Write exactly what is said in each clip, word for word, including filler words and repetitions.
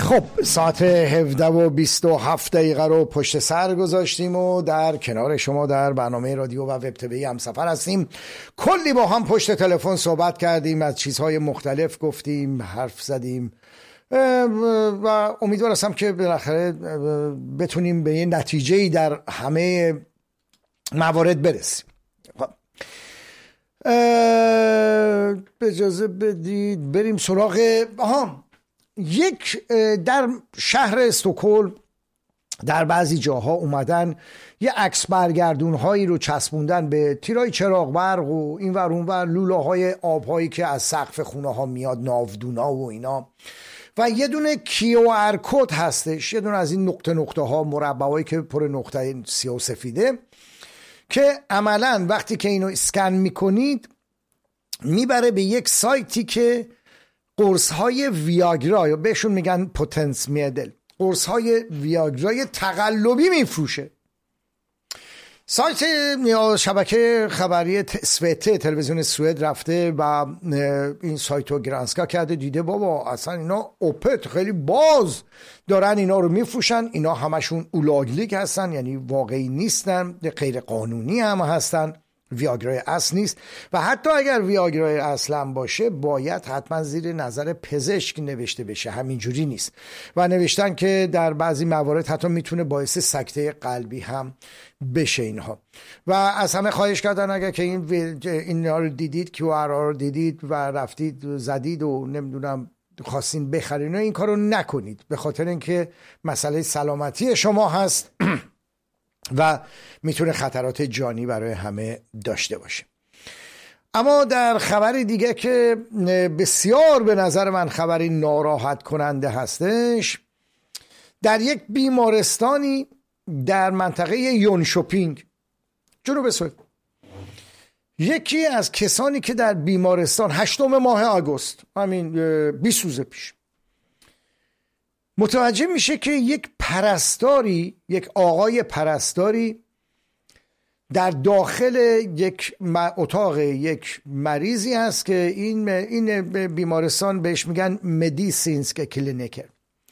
خب ساعت هفده و بیست و هفت دقیقه رو پشت سر گذاشتیم و در کنار شما در برنامه رادیو و وب تیوی همسفر هستیم. کلی با هم پشت تلفن صحبت کردیم، از چیزهای مختلف گفتیم، حرف زدیم و امیدوار هستم که بالاخره بتونیم به یه نتیجه‌ای در همه موارد برسیم. اجازه بدید بریم سراغ آها یک در شهر استکهلم در بعضی جاها اومدن یه عکس برگردون هایی رو چسبوندن به تیرای چراغ برق و این ور اون ور، لوله های آب هایی که از سقف خونه ها میاد، ناودونا و اینا، و یه دونه کیو آر کد هستش، یه دونه از این نقطه نقطه ها مربع هایی که پر نقطه سیاه و سفیده که عملا وقتی که اینو اسکن میکنید میبره به یک سایتی که قرص های ویاگرا یا بهشون میگن پوتنس میدل، قرص های ویاگرای تقلبی میفروشه. سایت یا شبکه خبری سوئد، تلویزیون سوئد رفته و این سایت رو گرانسکا کرده، دیده بابا اصلا اینا اوپت خیلی باز دارن اینا رو میفروشن، اینا همشون اولاگلیک هستن، یعنی واقعی نیستن، غیر قانونی هم هستن، ویاگرای اصل نیست و حتی اگر ویاگرای اصلا باشه باید حتما زیر نظر پزشک نوشته بشه، همینجوری نیست. و نوشتن که در بعضی موارد حتی میتونه باعث سکته قلبی هم بشه اینها. و از همه خواهش کردن اگر که این این رو دیدید، کیو آر رو دیدید و رفتید زدید و نمیدونم خواستین بخرین، این کارو نکنید، به خاطر اینکه مسئله سلامتی شما هست و میتونه خطرات جانی برای همه داشته باشه. اما در خبری دیگه که بسیار به نظر من خبری ناراحت کننده هستش، در یک بیمارستانی در منطقه یونشوپینگ جنوب سوئد، یکی از کسانی که در بیمارستان هشتم ماه آگوست، همین بیست روز پیش، متوجه میشه که یک پرستاری، یک آقای پرستاری در داخل یک اتاق یک مریضی هست که این این بیمارستان بهش میگن مدیسینسک کلینیکر،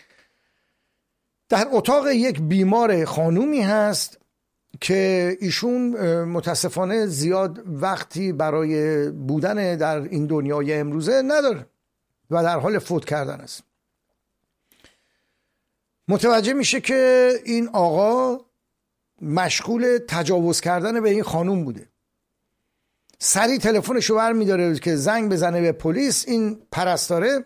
در اتاق یک بیمار خانومی هست که ایشون متاسفانه زیاد وقتی برای بودن در این دنیای امروزه نداره و در حال فوت کردن است. متوجه میشه که این آقا مشغول تجاوز کردن به این خانوم بوده. سریع تلفنشو برمی‌داره که زنگ بزنه به پلیس. این پرستاره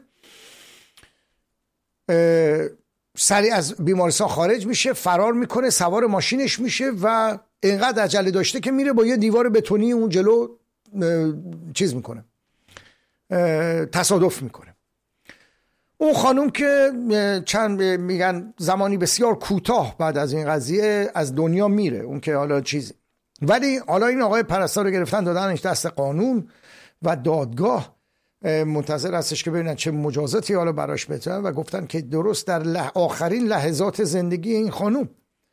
سریع از بیمارستان خارج میشه، فرار میکنه، سوار ماشینش میشه و اینقدر عجله داشته که میره با یه دیوار بتونی اون جلو چیز میکنه، تصادف میکنه. اون خانوم که چند میگن زمانی بسیار کوتاه بعد از این قضیه از دنیا میره، اون که حالا چیزی، ولی حالا این آقای پرستار رو گرفتن دادنش دست قانون و دادگاه منتظر هستش که ببینن چه مجازاتی حالا براش بدن و گفتن که درست در لح... آخرین لحظات زندگی این خانوم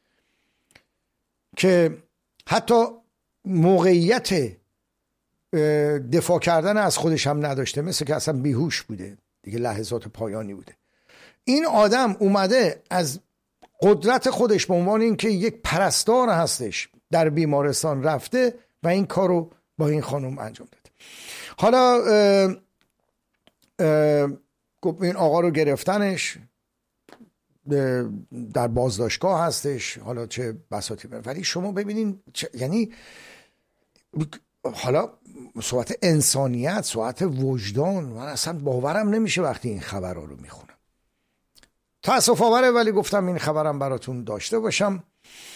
که حتی موقعیت دفاع کردن از خودش هم نداشته، مثل که اصلا بیهوش بوده دیگه، لحظات پایانی بوده، این آدم اومده از قدرت خودش به عنوان اینکه یک پرستار هستش در بیمارستان رفته و این کارو با این خانم انجام داده. حالا اه اه این آقا رو گرفتنش در بازداشتگاه هستش، حالا چه بساطی بره. ولی شما ببینین یعنی حالا صحبت انسانیت، صحبت وجدان، من اصلا باورم نمیشه وقتی این خبرها رو میخونم. تأسف آوره ولی گفتم این خبرم براتون داشته باشم.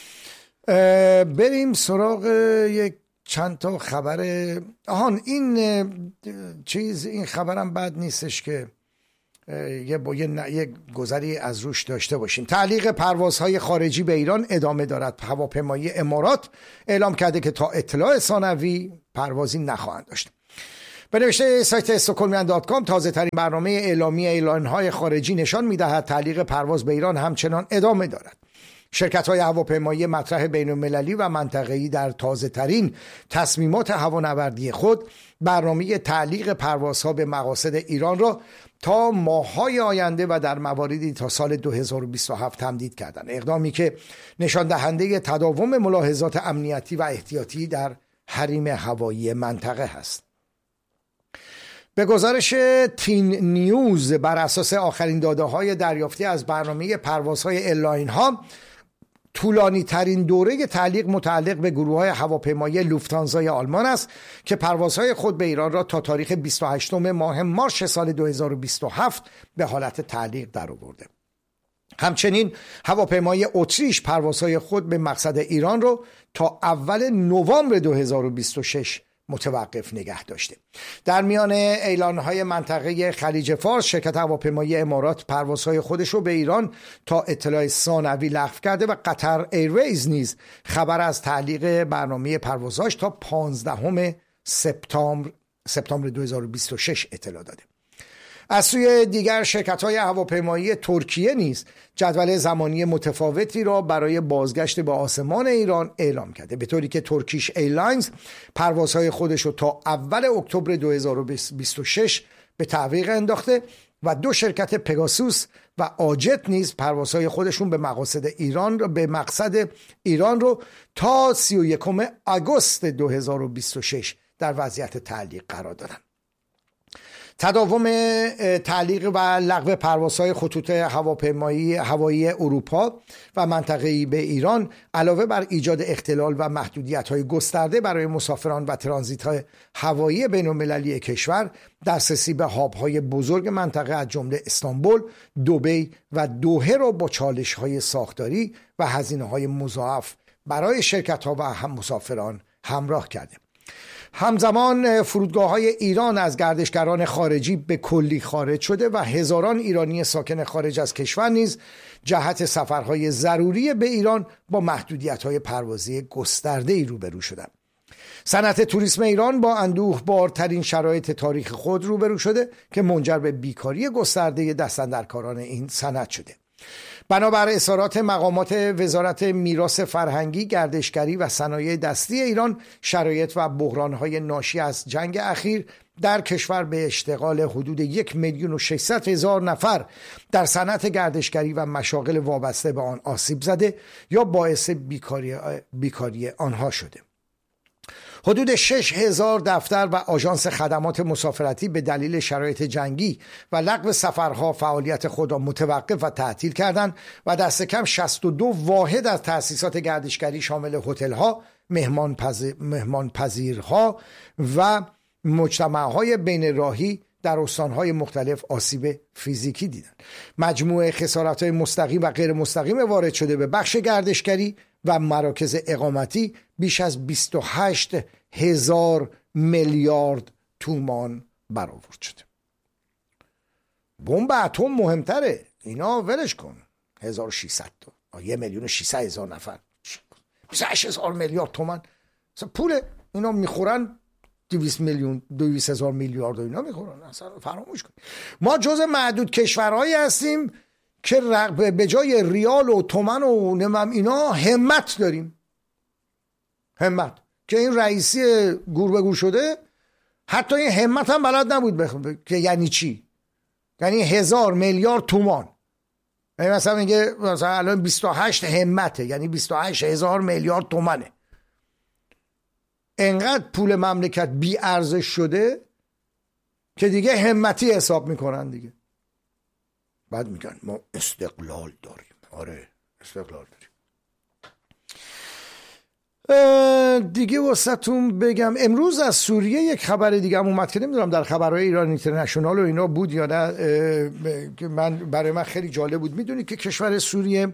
بریم سراغ یک چند تا خبر. آهان این چیز، این خبرم بد نیستش که یه با یه, یه گذری از روش داشته باشیم. تعلیق پروازهای خارجی به ایران ادامه دارد. هواپیمایی امارات اعلام کرده که تا اطلاع ثانوی پروازی نخواهند داشت. به نوشته سایت استکهلمیان دات کام تازه ترین برنامه اعلامی اعلانهای خارجی نشان می‌دهد تعلیق پرواز به ایران همچنان ادامه دارد. شرکت‌های هواپیمایی مطرح بین‌المللی و منطقه‌ای در تازه‌ترین تصمیمات هوانوردی خود برنامه تعلیق پروازها به مقاصد ایران را تا ماه‌های آینده و در مواردی تا سال دو هزار و بیست و هفت تمدید کردند. اقدامی که نشان دهنده تداوم ملاحظات امنیتی و احتیاطی در حریم هوایی منطقه است. به گزارش تین نیوز، بر اساس آخرین داده‌های دریافتی از برنامه پروازهای ایرلاین ها، طولانی ترین دوره تعلیق متعلق به گروه های هواپیمایی لوفتانزای آلمان است که پروازهای خود به ایران را تا تاریخ بیست و هشتم ماه مارس سال دو هزار و بیست و هفت به حالت تعلیق درآورده. همچنین هواپیمای اتریش پروازهای خود به مقصد ایران را تا اول نوامبر دو هزار و بیست و شش متوقف نگه داشته. در میان اعلانهای منطقه خلیج فارس، شرکت هواپیمایی امارات پروازهای خودش رو به ایران تا اطلاع ثانوی لغو کرده و قطر ایرویز نیز خبر از تعلیق برنامه پروازهاش تا پانزدهم سپتامبر سپتامبر دو هزار و بیست و شش اطلاع داده. از سوی دیگر شرکت‌های هواپیمایی ترکیه نیز جدول زمانی متفاوتی را برای بازگشت به آسمان ایران اعلام کرده، به طوری که ترکیش ایرلاینز پروازهای خودش را تا اول اکتبر دو هزار و بیست و شش به تعویق انداخته و دو شرکت پگاسوس و آجت نیز پروازهای خودشون به مقاصد ایران را به مقصد ایران رو تا سی و یکم آگوست دو هزار و بیست و شش در وضعیت تعلیق قرار دادند. تداوم تعلیق و لغو پروازهای خطوط هواپیمایی هوایی اروپا و منطقه‌ای به ایران علاوه بر ایجاد اختلال و محدودیت‌های گسترده برای مسافران و ترانزیت‌های هوایی بین‌المللی کشور، دسترسی به هاب‌های بزرگ منطقه از جمله استانبول، دبی و دوحه را با چالش‌های ساختاری و هزینه‌های مضاعف برای شرکت‌ها و هم مسافران همراه کرده. همزمان فرودگاه‌های ایران از گردشگران خارجی به کلی خارج شده و هزاران ایرانی ساکن خارج از کشور نیز جهت سفرهای ضروری به ایران با محدودیت‌های پروازی گسترده‌ای روبرو شدند. صنعت توریسم ایران با اندوهبارترین شرایط تاریخ خود روبرو شده که منجر به بیکاری گسترده دستاندرکاران این صنعت شده. بنابر اظهارات مقامات وزارت میراث فرهنگی، گردشگری و صنایع دستی ایران، شرایط و بحران‌های ناشی از جنگ اخیر در کشور به اشتغال حدود یک میلیون و ششصد هزار نفر در صنعت گردشگری و مشاغل وابسته به آن آسیب زده یا باعث بیکاری, بیکاری آنها شده. حدود شش هزار دفتر و آژانس خدمات مسافرتی به دلیل شرایط جنگی و لغو سفرها فعالیت خود را متوقف و تعطیل کردند و دست کم شصت و دو واحد از تأسیسات گردشگری شامل هتل‌ها، مهمانپذیرها و مجتمع‌های بین راهی در استانهای مختلف آسیب فیزیکی دیدند. مجموع خسارت‌های مستقیم و غیر مستقیم وارد شده به بخش گردشگری و مراکز اقامتی بیش از بیست و هشت هزار میلیارد تومان برآورد شده. بمب اتم مهمتره، اینا ولش کن. هزار و ششصد تا یه میلیون و ششصد هزار نفر، بیست و هشت هزار میلیارد تومان پول اینا میخورن. دویست میلیون دویست هزار میلیارد اینا میخورن، اصلا فراموش کن. ما جز معدود کشورهایی هستیم که به جای ریال و تومن و نمیم اینا همت داریم. همت که این رئیسی گور به گور شده حتی این همت هم بلد نبود بخونه که یعنی چی. یعنی هزار میلیارد تومان، یعنی مثلا میگه مثلا الان بیست و هشت همته، یعنی بیست و هشت هزار میلیارد تومنه. انقدر پول مملکت بی ارزش شده که دیگه همتی حساب میکنن دیگه. بعد میگن ما استقلال داریم. آره استقلال داریم. دیگه واسهتون بگم امروز از سوریه یک خبر دیگه هم اومد که نمیدونم در خبرهای ایران اینترنشنال و اینا بود یا نه، که من برای من خیلی جالب بود. میدونی که کشور سوریه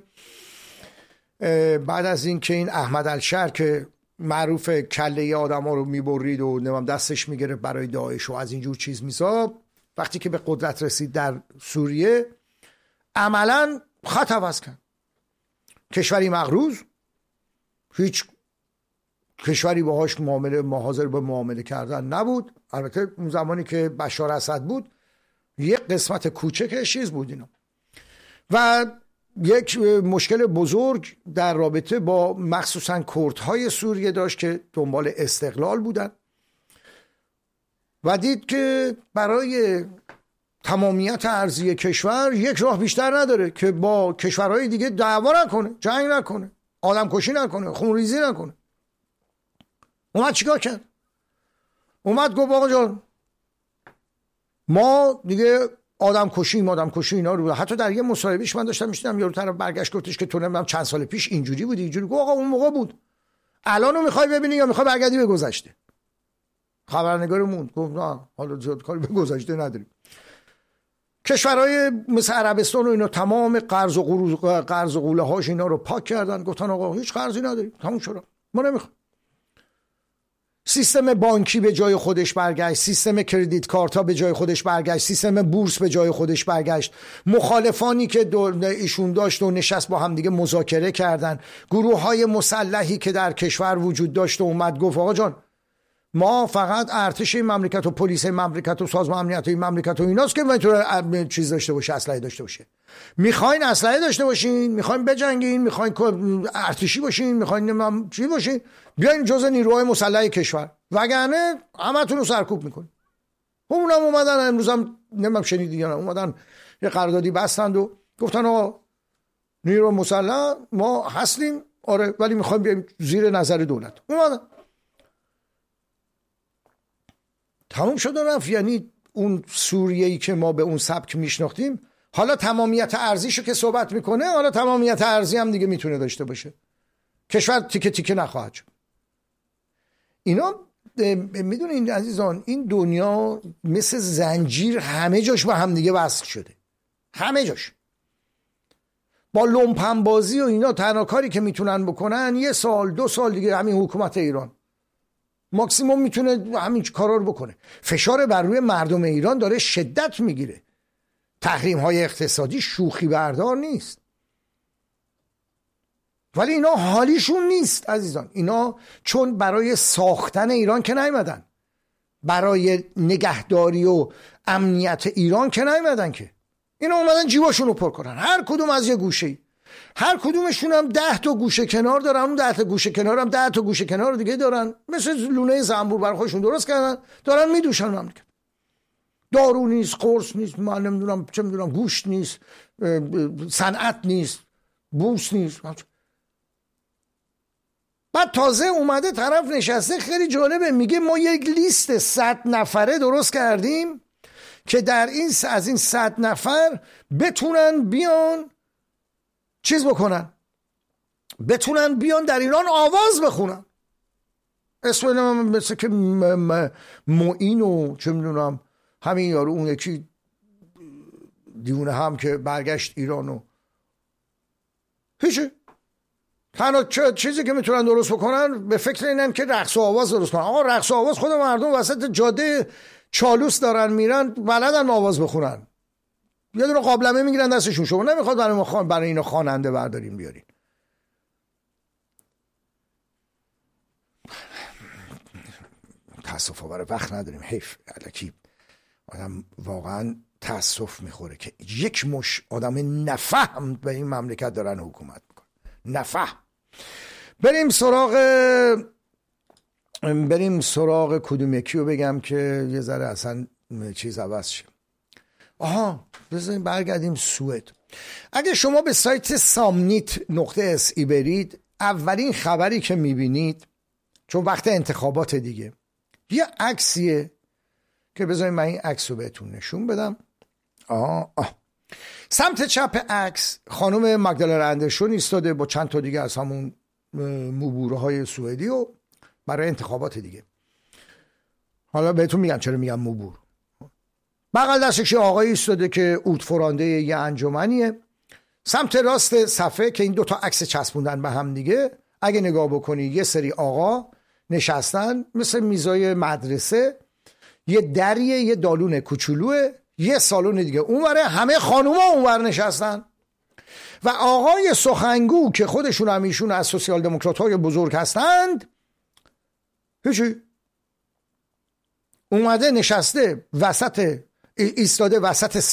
بعد از این که این احمد الشر که معروف کله آدم ها رو میبرید و نمیم دستش میگرفت برای داعش و از اینجور چیز میسا، وقتی که به قدرت رسید در سوریه عملا خط عوض کرد. کشوری مغروض، هیچ کشوری باهاش معامله حاضر به معامله کردن نبود. البته اون زمانی که بشار اسد بود یک قسمت کوچکش چیز بود اینا، و یک مشکل بزرگ در رابطه با مخصوصا کردهای سوریه داشت که دنبال استقلال بودن و دید که برای تمامیت ارضی کشور یک راه بیشتر نداره که با کشورهای دیگه دعوا نکنه، جنگ نکنه، آدم کشی نکنه، خونریزی نکنه. اومد چیکار کرد؟ اومد گفت آقا جان ما دیگه آدم کشی آدم کشی اینا رو. حتی در یه مصاحبهش من داشتم میشنیدم یارو طرف برگشت گفتش که تو نمیدونم چند سال پیش اینجوری بود اینجوری. گفت آقا اون موقع بود، الانو میخوای ببینی یا میخوای برگردی به گذشته؟ خبرنگار موند گفت نه حالا زیاد کاری به گذشته نداریم. کشورهای مثل عربستان و اینا تمام قرض و قروض قرض و قوله هاش اینا رو پاک کردن، گفتن آقا هیچ قرضی نداریم، تموم شد، ما نمیخوایم. سیستم بانکی به جای خودش برگشت، سیستم کردیت کارت ها به جای خودش برگشت، سیستم بورس به جای خودش برگشت. مخالفانی که ایشون داشت و نشست با هم دیگه مذاکره کردن، گروه های مسلحی که در کشور وجود داشت و اومد گفت آقا جان ما فقط ارتش این مملکت و پلیس این مملکت و سازمان امنیت این مملکت و ایناست که میتونه چیز داشته باشه، اسلحه داشته باشه. میخواین اسلحه داشته باشین، میخواین بجنگین، میخواین ارتشی باشین، میخواین چی باشین، بیاین جزء نیروهای مسلح کشور، وگرنه همتون رو سرکوب میکنین. اونم اومدن امروز هم نمیدونم شنیدین یا نه، اومدن یه قراردادی بستند و گفتن آقا نیرو مسلح ما هستیم آره ولی میخوایم بیایم زیر نظر دولت. اومدن تموم شد و رفت. یعنی اون سوریه‌ای که ما به اون سبک میشناختیم حالا تمامیت ارضیشو که صحبت میکنه، حالا تمامیت ارضی هم دیگه میتونه داشته باشه، کشور تیکه تیکه نخواهد شد. اینا میدونین عزیزان این دنیا مثل زنجیر همه جاش با هم دیگه وصل شده، همه جاش. با لومپن بازی و اینا تنها کاری که میتونن بکنن یه سال دو سال دیگه همین حکومت ایران ماکسیموم میتونه همین کارا رو بکنه. فشار بر روی مردم ایران داره شدت میگیره. تحریم های اقتصادی شوخی بردار نیست، ولی اینا حالیشون نیست عزیزان. اینا چون برای ساختن ایران که نیومدن، برای نگهداری و امنیت ایران که نیومدن، که اینا اومدن جیباشون رو پر کنن، هر کدوم از یه گوشه‌ای. هر کدومشون هم ده تا گوشه کنار دارن، اون ده تا گوشه کنار هم ده تا گوشه کنار دیگه دارن، مثل لونه زنبور برای خودشون درست کردن، دارن میدوشن مملکت. دارو نیست، قرص نیست، من نمیدونم چه میدونم، گوشت نیست، صنعت نیست، بورس نیست. بعد تازه اومده طرف نشسته، خیلی جالبه، میگه ما یک لیست صد نفره درست کردیم که در این از این صد نفر بتونن بیان چیز بکنن، بتونن بیان در ایران آواز بخونن. اسم مثل که معین و چه میدونم همین یارو اون یکی دیونه هم که برگشت ایران و هیچی. تنها چیزی که میتونن درست بکنن به فکر اینن که رقص و آواز درست کنن. آقا رقص و آواز خود مردم وسط جاده چالوس دارن میرن، بلدن آواز بخونن، یه دونه قابلمه میگیرن دستشون. شما نمیخواد برای ما خان برای اینا خواننده برداریم بیارین. تاسف آور، وقت نداریم، حیف. الکی آدم واقعا تاسف میخوره که یک مش آدم نفهم به این مملکت دارن حکومت میکنن، نفهم. بریم سراغ بریم سراغ کدوم یکی رو بگم که یه ذره اصلا چیز عوض شه. آها بذاریم برگردیم سوئد. اگه شما به سایت سامنیت نقطه اس ای برید، اولین خبری که میبینید، چون وقت انتخابات دیگه، یه عکسیه که بذاریم من این عکس رو بهتون نشون بدم. آه آه سمت چپ عکس خانم مگدالنا اندرسون ایستاده با چند تا دیگه از همون موبوره های سوئدی و برای انتخابات دیگه. حالا بهتون میگم چرا میگم موبور. بغل دستش آقایی ایستاده که اوتفرانده یه انجمنیه. سمت راست صفحه که این دوتا عکس چسبوندن به هم دیگه، اگه نگاه بکنی یه سری آقا نشستن مثل میزای مدرسه، یه دریه، یه دالون کوچولوه، یه سالن دیگه اونوره، همه خانوما اونور نشستن و آقای سخنگو که خودشون هم ایشون از سوسیال دموکرات های بزرگ هستند، هیچی، اومده نشسته وسط، ایستاده وسط